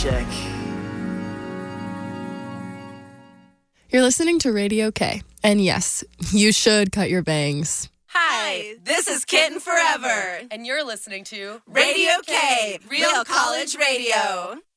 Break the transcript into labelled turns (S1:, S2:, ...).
S1: check.
S2: You're listening to Radio K. And yes, you should cut your bangs.
S3: Hi, this is Kitten Forever.
S4: And you're listening to
S3: Radio K, Real College Radio.